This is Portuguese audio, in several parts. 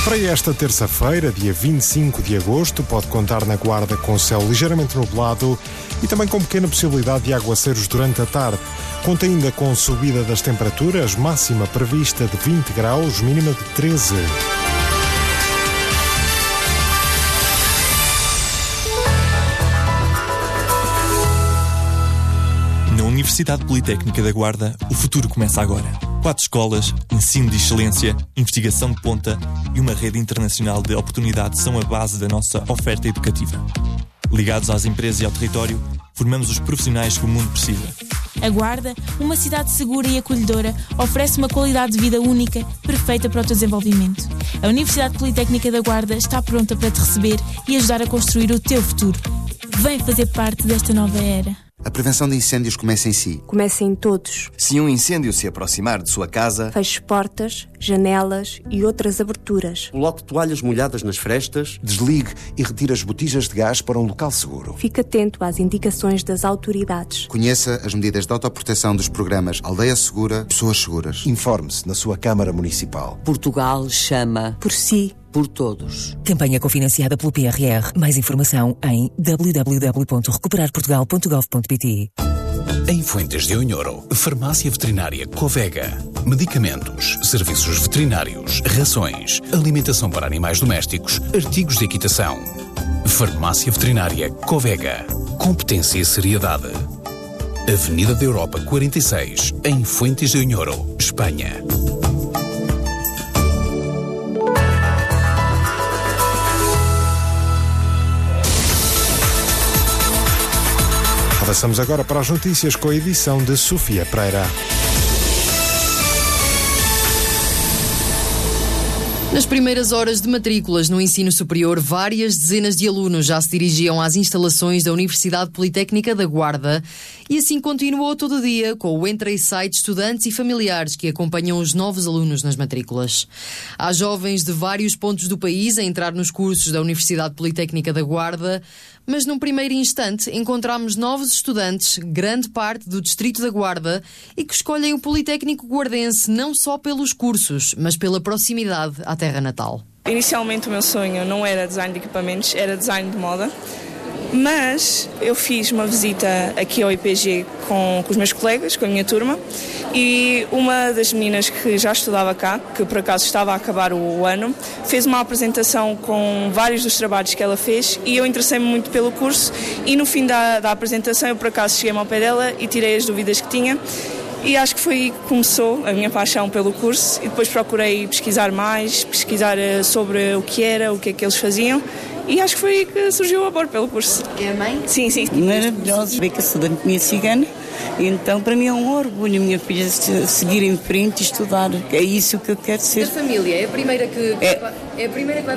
Para esta terça-feira, dia 25 de agosto, pode contar na Guarda com céu ligeiramente nublado e também com pequena possibilidade de aguaceiros durante a tarde. Conta ainda com subida das temperaturas, máxima prevista de 20 graus, mínima de 13. Na Universidade Politécnica da Guarda, o futuro começa agora. 4 escolas, ensino de excelência, investigação de ponta e uma rede internacional de oportunidades são a base da nossa oferta educativa. Ligados às empresas e ao território, formamos os profissionais que o mundo precisa. A Guarda, uma cidade segura e acolhedora, oferece uma qualidade de vida única, perfeita para o teu desenvolvimento. A Universidade Politécnica da Guarda está pronta para te receber e ajudar a construir o teu futuro. Vem fazer parte desta nova era. A prevenção de incêndios começa em si. Começa em todos. Se um incêndio se aproximar de sua casa, feche portas, janelas e outras aberturas. Coloque toalhas molhadas nas frestas. Desligue e retire as botijas de gás para um local seguro. Fique atento às indicações das autoridades. Conheça as medidas de autoproteção dos programas Aldeia Segura, Pessoas Seguras. Informe-se na sua Câmara Municipal. Portugal chama por si. Por todos. Campanha cofinanciada pelo PRR. Mais informação em www.recuperarportugal.gov.pt. Em Fuentes de Onhoro, Farmácia Veterinária Covega. Medicamentos, serviços veterinários, rações, alimentação para animais domésticos, artigos de equitação. Farmácia Veterinária Covega. Competência e seriedade. Avenida da Europa 46, em Fuentes de Onhoro, Espanha. Passamos agora para as notícias com a edição de Sofia Pereira. Nas primeiras horas de matrículas no ensino superior, várias dezenas de alunos já se dirigiam às instalações da Universidade Politécnica da Guarda e assim continuou todo o dia com o entra e sai de estudantes e familiares que acompanham os novos alunos nas matrículas. Há jovens de vários pontos do país a entrar nos cursos da Universidade Politécnica da Guarda, mas num primeiro instante encontramos novos estudantes, grande parte do distrito da Guarda, e que escolhem o Politécnico Guardense não só pelos cursos, mas pela proximidade à terra natal. Inicialmente o meu sonho não era design de equipamentos, era design de moda, mas eu fiz uma visita aqui ao IPG com os meus colegas, com a minha turma, e uma das meninas que já estudava cá, que por acaso estava a acabar o ano, fez uma apresentação com vários dos trabalhos que ela fez e eu interessei-me muito pelo curso e no fim da apresentação eu por acaso cheguei-me ao pé dela e tirei as dúvidas que tinha. E acho que foi aí que começou a minha paixão pelo curso e depois procurei pesquisar mais, sobre o que era, o que é que eles faziam e acho que foi aí que surgiu o amor pelo curso. É a mãe? Sim, sim. Maravilhoso ver que a estudante minha cigana, então para mim é um orgulho a minha filha seguir em frente e estudar, é isso que eu quero ser. Da família, é a primeira que vai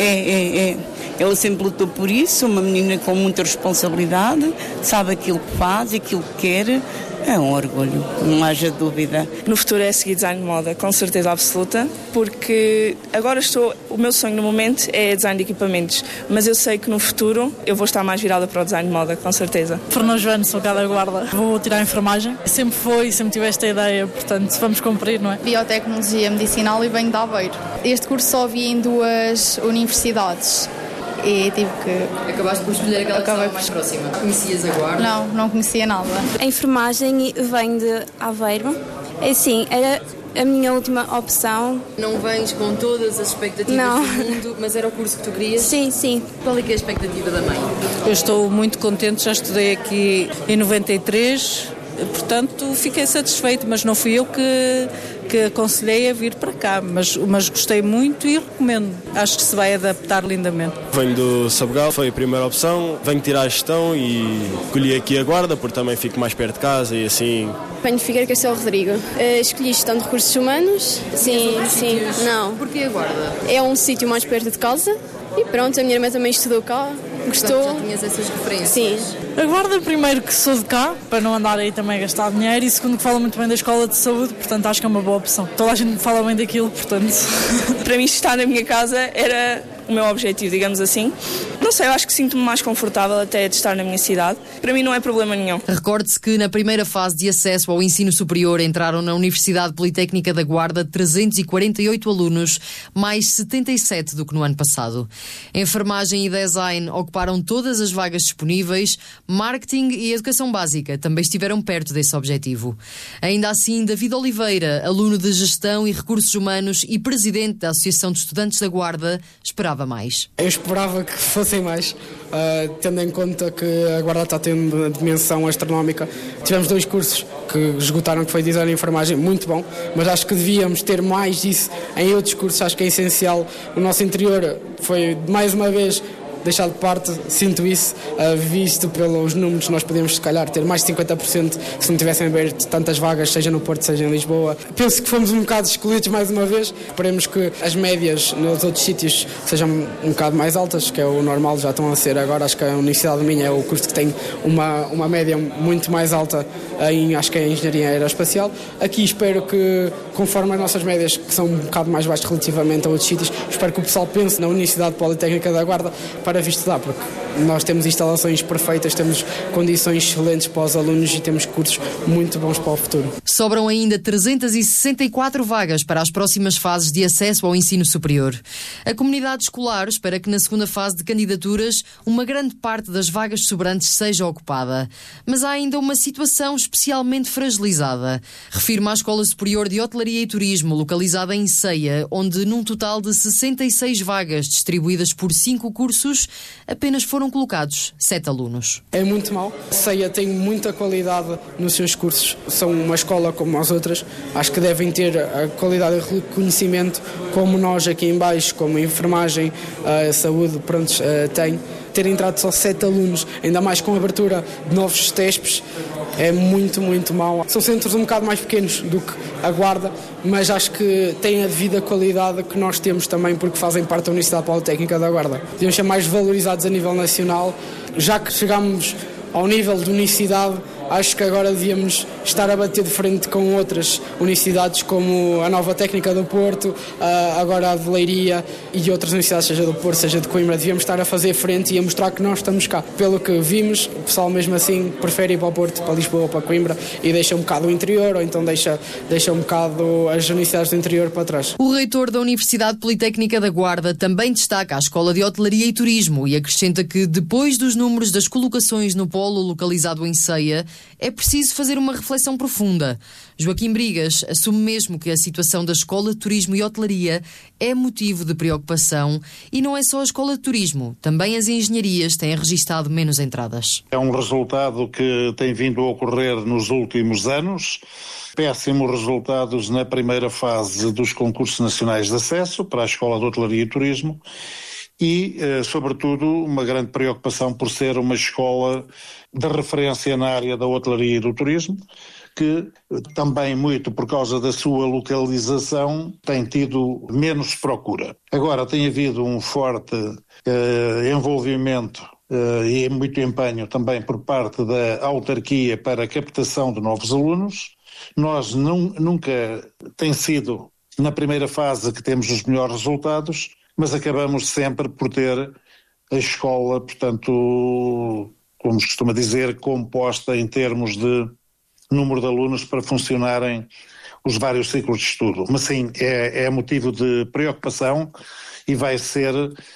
É. Ela sempre lutou por isso, uma menina com muita responsabilidade, sabe aquilo que faz, aquilo que quer. É um orgulho, não haja dúvida. No futuro é seguir design de moda, com certeza absoluta, porque agora o meu sonho no momento é design de equipamentos, mas eu sei que no futuro eu vou estar mais virada para o design de moda, com certeza. Fernão Joano, sou cá da Guarda, vou tirar a enfermagem. Sempre tive esta ideia, portanto vamos cumprir, não é? Biotecnologia Medicinal e venho de Aveiro. Este curso só havia em 2 universidades. E tive que... Acabaste por escolher aquela que estava mais próxima. Conhecias a Guarda? Não conhecia nada. A enfermagem vem de Aveiro. É assim, era a minha última opção. Não vens com todas as expectativas do mundo, mas era o curso que tu querias? Sim. Qual é que é a expectativa da mãe? Eu estou muito contente, já estudei aqui em 93, portanto fiquei satisfeito, mas não fui eu que aconselhei a vir para cá, mas gostei muito e recomendo. Acho que se vai adaptar lindamente. Venho do Sabugal, foi a primeira opção, venho tirar a gestão e escolhi aqui a Guarda, porque também fico mais perto de casa e assim. Venho de Figueira Castelo Rodrigo. Escolhi gestão de recursos humanos. Sim. Não. Porquê a Guarda? É um sítio mais perto de casa e pronto, a minha irmã também estudou cá. Gostou? Já tinhas essas referências? Sim. A Guarda, primeiro que sou de cá, para não andar aí também a gastar dinheiro, e segundo que fala muito bem da escola de saúde, portanto acho que é uma boa opção. Toda a gente fala bem daquilo, portanto. Para mim estar na minha casa era o meu objetivo, digamos assim. Não sei, eu acho que sinto-me mais confortável até de estar na minha cidade. Para mim não é problema nenhum. Recorde-se que na primeira fase de acesso ao ensino superior entraram na Universidade Politécnica da Guarda 348 alunos, mais 77 do que no ano passado. Enfermagem e design ocuparam todas as vagas disponíveis, marketing e educação básica também estiveram perto desse objetivo. Ainda assim, David Oliveira, aluno de Gestão e Recursos Humanos e presidente da Associação de Estudantes da Guarda, esperava mais. Eu esperava que fossem mais, tendo em conta que a Guarda está tendo uma dimensão astronómica. Tivemos 2 cursos que esgotaram, que foi Design e Enfermagem, muito bom, mas acho que devíamos ter mais disso em outros cursos, acho que é essencial. O nosso interior foi, mais uma vez, deixado de parte, sinto isso, visto pelos números, nós podemos se calhar ter mais de 50% se não tivessem aberto tantas vagas, seja no Porto, seja em Lisboa. Penso que fomos um bocado excluídos mais uma vez, esperemos que as médias nos outros sítios sejam um bocado mais altas, que é o normal, já estão a ser agora. Acho que a Universidade do Minho é o curso que tem uma média muito mais alta acho que é a Engenharia Aeroespacial. Aqui espero que, conforme as nossas médias, que são um bocado mais baixas relativamente a outros sítios, espero que o pessoal pense na Universidade Politécnica da Guarda para vir estudar, porque nós temos instalações perfeitas, temos condições excelentes para os alunos e temos cursos muito bons para o futuro. Sobram ainda 364 vagas para as próximas fases de acesso ao ensino superior. A comunidade escolar espera que na segunda fase de candidaturas uma grande parte das vagas sobrantes seja ocupada. Mas há ainda uma situação especialmente fragilizada. Refirma a Escola Superior de Hotelaria e Turismo, localizada em Ceia, onde num total de 66 vagas distribuídas por 5 cursos, apenas foram colocados 7 alunos. É muito mau. Ceia tem muita qualidade nos seus cursos. São uma escola como as outras. Acho que devem ter a qualidade e reconhecimento como nós aqui em baixo, como enfermagem, saúde, tem. Ter entrado só 7 alunos, ainda mais com a abertura de novos TESPs, é muito, muito mau. São centros um bocado mais pequenos do que a Guarda, mas acho que têm a devida qualidade que nós temos também, porque fazem parte da Universidade Politécnica da Guarda. Deviam ser mais valorizados a nível nacional. Já que chegamos ao nível de universidade, acho que agora devíamos estar a bater de frente com outras universidades, como a Nova Técnica do Porto, agora a de Leiria e outras universidades, seja do Porto, seja de Coimbra. Devíamos estar a fazer frente e a mostrar que nós estamos cá. Pelo que vimos, o pessoal mesmo assim prefere ir para o Porto, para Lisboa ou para Coimbra e deixa um bocado o interior, ou então deixa um bocado as universidades do interior para trás. O reitor da Universidade Politécnica da Guarda também destaca a Escola de Hotelaria e Turismo e acrescenta que, depois dos números das colocações no polo localizado em Ceia, é preciso fazer uma reflexão profunda. Joaquim Brigas assume mesmo que a situação da Escola de Turismo e Hotelaria é motivo de preocupação e não é só a Escola de Turismo, também as engenharias têm registado menos entradas. É um resultado que tem vindo a ocorrer nos últimos anos. Péssimos resultados na primeira fase dos concursos nacionais de acesso para a Escola de Hotelaria e Turismo e, sobretudo, uma grande preocupação por ser uma escola de referência na área da hotelaria e do turismo, que também muito por causa da sua localização tem tido menos procura. Agora tem havido um forte envolvimento e muito empenho também por parte da autarquia para a captação de novos alunos. Nós nunca tem sido na primeira fase que temos os melhores resultados, mas acabamos sempre por ter a escola, portanto, como se costuma dizer, composta em termos de número de alunos para funcionarem os vários ciclos de estudo. Mas sim, é motivo de preocupação e vai ser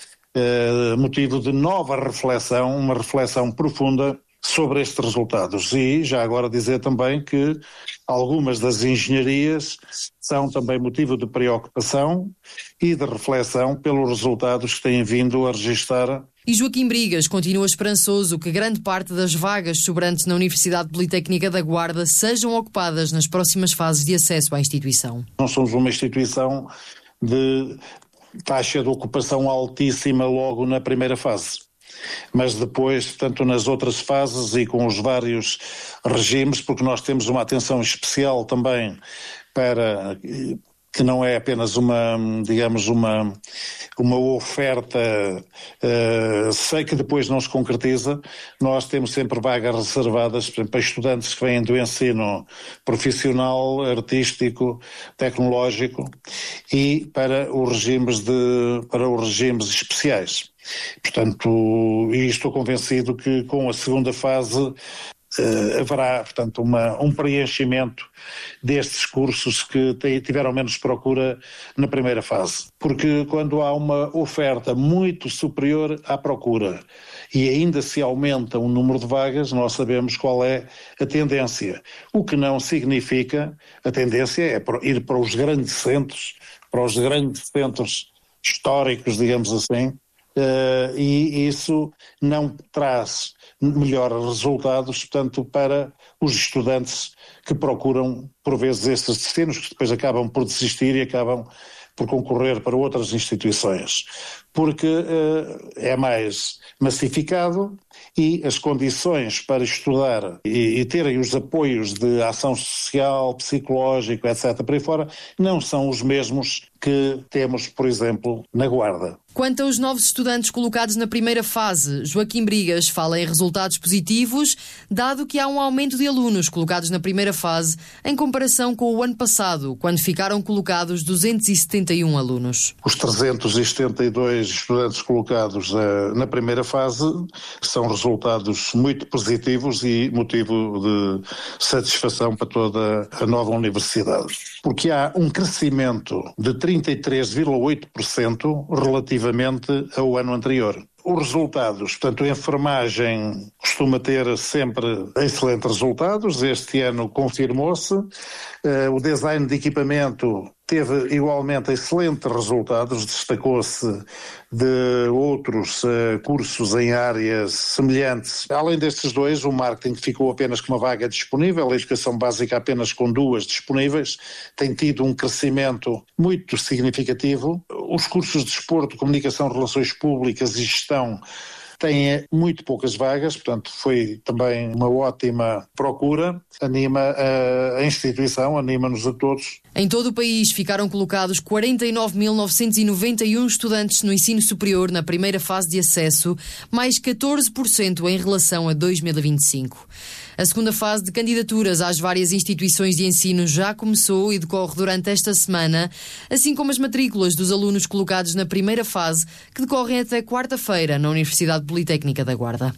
motivo de nova reflexão, uma reflexão profunda sobre estes resultados. E já agora dizer também que algumas das engenharias são também motivo de preocupação e de reflexão pelos resultados que têm vindo a registrar. E Joaquim Brigas continua esperançoso que grande parte das vagas sobrantes na Universidade Politécnica da Guarda sejam ocupadas nas próximas fases de acesso à instituição. Nós somos uma instituição de taxa de ocupação altíssima logo na primeira fase. Mas depois, tanto nas outras fases e com os vários regimes, porque nós temos uma atenção especial também para que não é apenas uma oferta, sei que depois não se concretiza, nós temos sempre vagas reservadas, por exemplo, para estudantes que vêm do ensino profissional, artístico, tecnológico e para os regimes especiais. Portanto, e estou convencido que com a segunda fase haverá, portanto, um preenchimento destes cursos que tiveram menos procura na primeira fase. Porque quando há uma oferta muito superior à procura e ainda se aumenta o número de vagas, nós sabemos qual é a tendência. O que não significa, a tendência é ir para os grandes centros, históricos, digamos assim, e isso não traz melhores resultados, portanto, para os estudantes que procuram, por vezes, estes destinos, que depois acabam por desistir e acabam por concorrer para outras instituições, porque é mais massificado e as condições para estudar e terem os apoios de ação social, psicológico, etc., por aí fora, não são os mesmos que temos, por exemplo, na Guarda. Quanto aos novos estudantes colocados na primeira fase, Joaquim Brigas fala em resultados positivos, dado que há um aumento de alunos colocados na primeira fase em comparação com o ano passado, quando ficaram colocados 271 alunos. Os 372 estudantes colocados na primeira fase são resultados muito positivos e motivo de satisfação para toda a nova universidade. Porque há um crescimento de 33,8% relativamente ao ano anterior. Os resultados, portanto, a enfermagem costuma ter sempre excelentes resultados, este ano confirmou-se, o design de equipamento teve igualmente excelentes resultados, destacou-se de outros cursos em áreas semelhantes. Além destes dois, o marketing ficou apenas com uma vaga disponível, a educação básica apenas com 2 disponíveis, tem tido um crescimento muito significativo. Os cursos de desporto, comunicação, relações públicas e gestão têm muito poucas vagas, portanto foi também uma ótima procura, anima a instituição, anima-nos a todos. Em todo o país ficaram colocados 49.991 estudantes no ensino superior na primeira fase de acesso, mais 14% em relação a 2025. A segunda fase de candidaturas às várias instituições de ensino já começou e decorre durante esta semana, assim como as matrículas dos alunos colocados na primeira fase, que decorrem até quarta-feira na Universidade Politécnica da Guarda.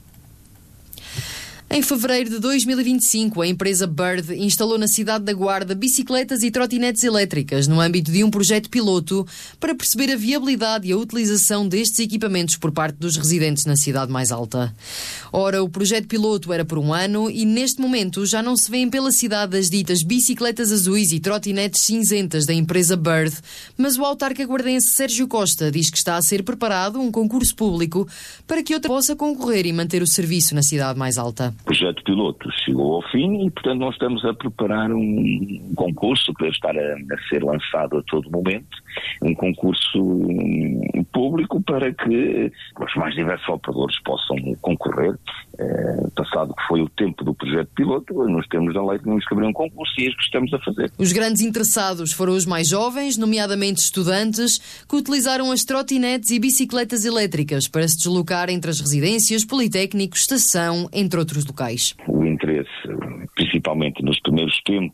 Em fevereiro de 2025, a empresa Bird instalou na cidade da Guarda bicicletas e trotinetes elétricas no âmbito de um projeto piloto para perceber a viabilidade e a utilização destes equipamentos por parte dos residentes na cidade mais alta. Ora, o projeto piloto era por um ano e neste momento já não se vêem pela cidade as ditas bicicletas azuis e trotinetes cinzentas da empresa Bird, mas o autarca guardense Sérgio Costa diz que está a ser preparado um concurso público para que outra possa concorrer e manter o serviço na cidade mais alta. O projeto piloto chegou ao fim e, portanto, nós estamos a preparar um concurso que deve estar a ser lançado a todo momento, um concurso público para que os mais diversos operadores possam concorrer. Passado que foi o tempo do projeto piloto, nos termos da lei tínhamos que abrir um concurso e é isso que estamos a fazer. Os grandes interessados foram os mais jovens, nomeadamente estudantes, que utilizaram as trotinetes e bicicletas elétricas para se deslocar entre as residências, politécnicos, estação, entre outros locais. O interesse, principalmente nos primeiros tempos,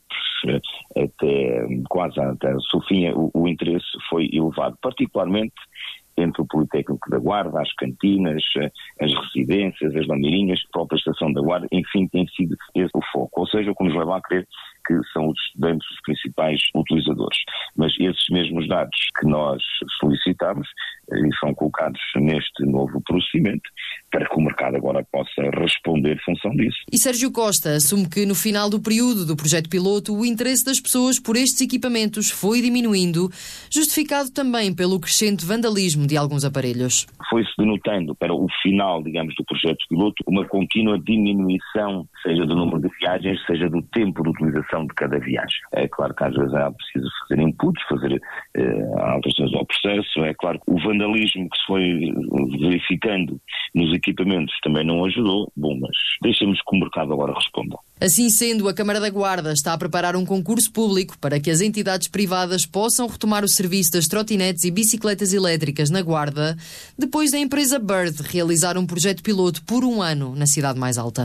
até quase até o fim, o interesse foi elevado, particularmente entre o Politécnico da Guarda, as cantinas, as residências, as lameirinhas, a própria estação da Guarda, enfim, tem sido esse o foco. Ou seja, o que nos leva a crer que são os estudantes os principais utilizadores. Mas esses mesmos dados que nós solicitamos são colocados neste novo procedimento para que o mercado agora possa responder em função disso. E Sérgio Costa assume que no final do período do projeto piloto o interesse das pessoas por estes equipamentos foi diminuindo, justificado também pelo crescente vandalismo de alguns aparelhos. Foi-se denotando para o final, digamos, do projeto piloto uma contínua diminuição, seja do número de viagens, seja do tempo de utilização de cada viagem. É claro que às vezes é preciso fazer inputs, fazer alterações ao processo. É claro que o vandalismo que se foi verificando nos equipamentos também não ajudou. Bom, mas deixemos que o mercado agora responda. Assim sendo, a Câmara da Guarda está a preparar um concurso público para que as entidades privadas possam retomar o serviço das trotinetes e bicicletas elétricas na Guarda, depois da empresa Bird realizar um projeto piloto por um ano na cidade mais alta.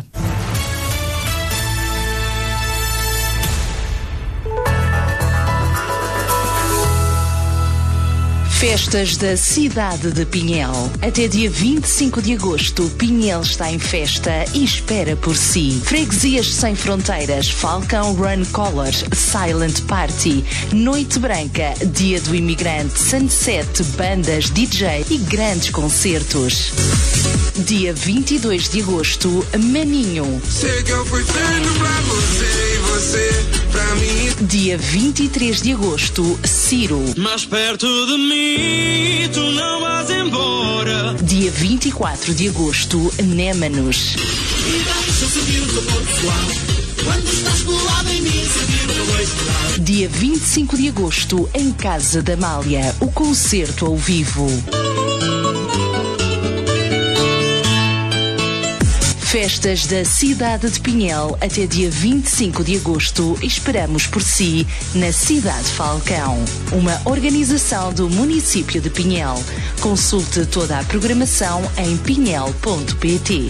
Festas da cidade de Pinhel. Até dia 25 de agosto, Pinhel está em festa e espera por si. Freguesias sem fronteiras, Falcão Run Colors, Silent Party, Noite Branca, Dia do Imigrante, Sunset, bandas, DJ e grandes concertos. Dia 22 de agosto, Maninho. Sei que eu fui feito pra você e você pra mim. Dia 23 de agosto, Ciro. Mais perto de mim, tu não vas embora. Dia 24 de agosto, Némanos. Dia 25 de agosto, em Casa da Amália, o concerto ao vivo. Festas da cidade de Pinhel até dia 25 de agosto. Esperamos por si na Cidade Falcão. Uma organização do município de Pinhel. Consulte toda a programação em pinhel.pt.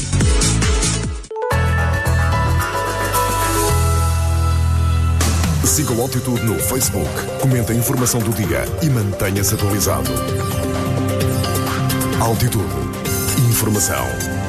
Siga o Altitude no Facebook, comente a informação do dia e mantenha-se atualizado. Altitude. Informação